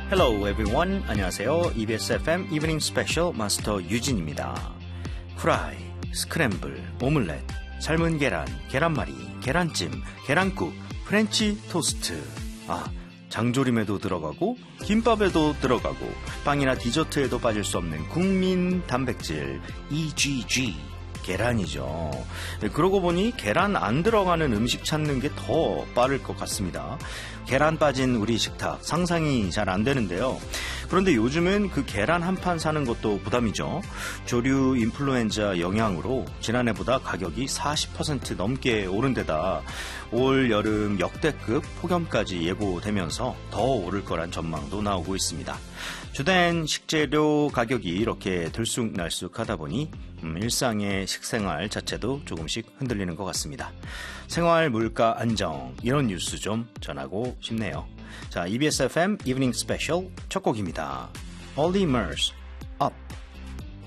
Hello everyone. 안녕하세요. EBS FM 이브닝 스페셜 마스터 유진입니다. 프라이, 스크램블, 오믈렛, 삶은 계란, 계란말이, 계란찜, 계란국, 프렌치 토스트. 장조림에도 들어가고 김밥에도 들어가고 빵이나 디저트에도 빠질 수 없는 국민 단백질 EGG. 계란이죠. 그러고 보니 계란 안 들어가는 음식 찾는 게 더 빠를 것 같습니다. 계란 빠진 우리 식탁 상상이 잘 안 되는데요. 그런데 요즘은 그 계란 한 판 사는 것도 부담이죠. 조류 인플루엔자 영향으로 지난해보다 가격이 40% 넘게 오른 데다 올 여름 역대급 폭염까지 예고되면서 더 오를 거란 전망도 나오고 있습니다. 주된 식재료 가격이 이렇게 들쑥날쑥하다 보니 일상의 식생활 자체도 조금씩 흔들리는 것 같습니다. 생활 물가 안정 이런 뉴스 좀 전하고 싶네요. 자, EBS FM 이브닝 스페셜 첫 곡입니다. Olly Murs, Up.